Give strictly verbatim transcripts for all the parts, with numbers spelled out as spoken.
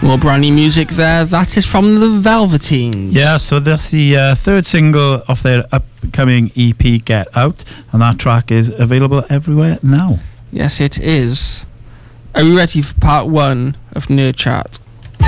More brand new music there. That is from the Velveteens. Yeah, so that's the uh, third single of their upcoming E P, Get Out, and that track is available everywhere now. Yes, it is. Are you ready for part one of Nerd Chat?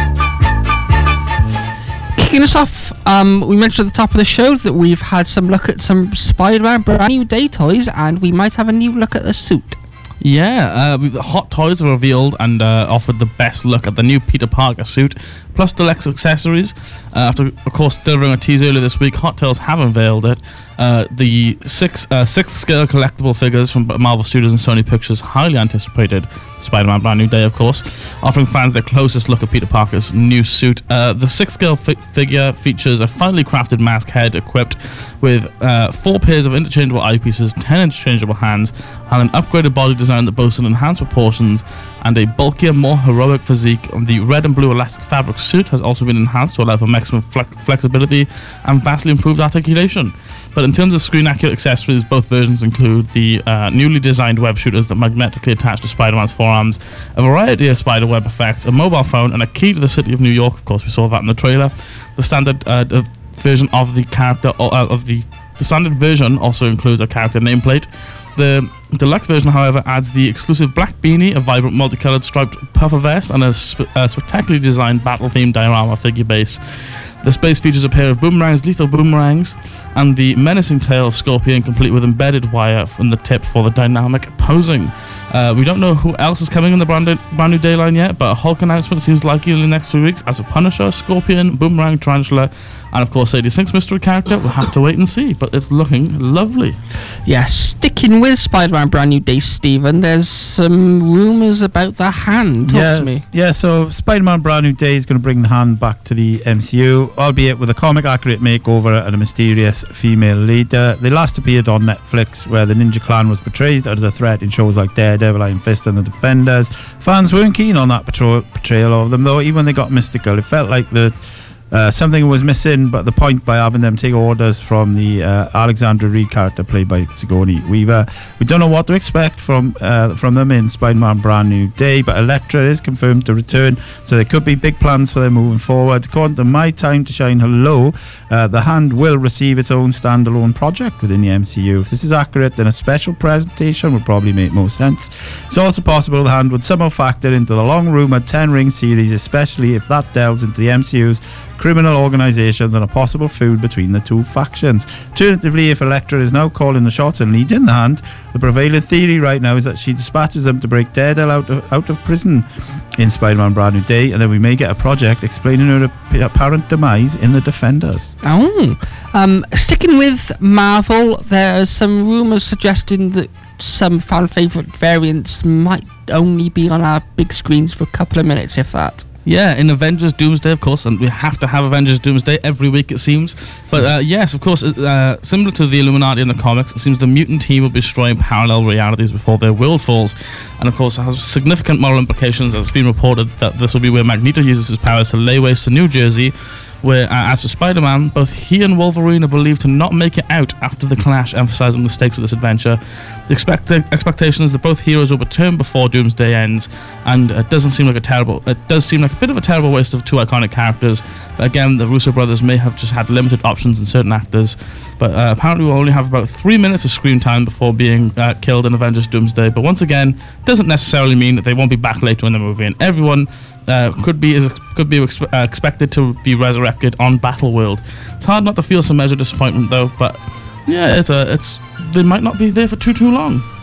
Kicking us off, um, we mentioned at the top of the show that we've had some look at some Spider-Man brand new day toys, and we might have a new look at the suit. Yeah, uh, Hot Toys were revealed and uh, offered the best look at the new Peter Parker suit, plus deluxe accessories. Uh, after, of course, delivering a tease earlier this week, Hot Toys have unveiled it. Uh, the six, uh, sixth scale collectible figures from Marvel Studios and Sony Pictures, highly anticipated Spider-Man Brand New Day, of course, offering fans their closest look at Peter Parker's new suit. Uh, the sixth scale fi- figure features a finely crafted mask head equipped with uh, four pairs of interchangeable eyepieces, ten interchangeable hands, and an upgraded body design that boasts an enhanced proportions and a bulkier, more heroic physique. The red and blue elastic fabric suit has also been enhanced to allow for maximum flex- flexibility and vastly improved articulation. But in terms of screen-accurate accessories, both versions include the uh, newly designed web shooters that magnetically attach to Spider-Man's forearms, a variety of spiderweb effects, a mobile phone, and a key to the city of New York. Of course, we saw that in the trailer. The standard uh, the version of the character uh, of the the standard version also includes a character nameplate. The deluxe version, however, adds the exclusive black beanie, a vibrant multicolored striped puffer vest, and a, sp- a spectacularly designed battle-themed diorama figure base. The space features a pair of boomerangs, lethal boomerangs, and the menacing tail of Scorpion, complete with embedded wire from the tip for the dynamic posing. Uh, we don't know who else is coming in the brand, brand new day line yet, but a Hulk announcement seems likely in the next few weeks, as a Punisher, Scorpion, Boomerang, Tarantula, and of course Sadie Sink's mystery character. We'll have to wait and see, but it's looking lovely. Yes, sticking with Spider-Man Brand New Day, Stephen, there's some rumours about the hand. Talk yeah, to me. Yeah, so Spider-Man Brand New Day is going to bring the hand back to the M C U, albeit with a comic-accurate makeover and a mysterious female leader. They last appeared on Netflix, where the Ninja Clan was portrayed as a threat in shows like Daredevil, Iron Fist and the Defenders. Fans weren't keen on that portray- portrayal of them, though. Even when they got mystical, it felt like the Uh, something was missing, but the point by having them take orders from the uh, Alexandra Reed character played by Sigourney Weaver. We don't know what to expect from uh, from them in Spider-Man Brand New Day, but Elektra is confirmed to return, so there could be big plans for them moving forward. According to My Time to Shine Hello, uh, the hand will receive its own standalone project within the M C U. If this is accurate, then a special presentation would probably make most sense. It's also possible the hand would somehow factor into the long-rumoured Ten-Ring series, especially if that delves into the M C U's criminal organisations and a possible feud between the two factions. Alternatively, if Elektra is now calling the shots and leading the hand, the prevailing theory right now is that she dispatches them to break Daredevil out of, out of prison in Spider-Man Brand New Day, and then we may get a project explaining her apparent demise in the Defenders. Oh, um, sticking with Marvel, there's some rumours suggesting that some fan favourite variants might only be on our big screens for a couple of minutes, if that. Yeah, in Avengers Doomsday, of course, and we have to have Avengers Doomsday every week, it seems. But uh, yes, of course, uh, similar to the Illuminati in the comics, it seems the mutant team will be destroying parallel realities before their world falls. And of course, it has significant moral implications, as it's been reported that this will be where Magneto uses his powers to lay waste to New Jersey, where, uh, as for Spider-Man, both he and Wolverine are believed to not make it out after the clash, emphasising the stakes of this adventure. The expect- expectation is that both heroes will return before Doomsday ends, and it doesn't seem like a terrible. It does seem like a bit of a terrible waste of two iconic characters. But again, the Russo brothers may have just had limited options in certain actors, but uh, apparently we'll only have about three minutes of screen time before being uh, killed in Avengers Doomsday. But once again, doesn't necessarily mean that they won't be back later in the movie, and everyone Uh, could be is, could be ex- uh, expected to be resurrected on Battleworld. It's hard not to feel some measure of disappointment, though. But yeah, it's a it's they might not be there for too too long.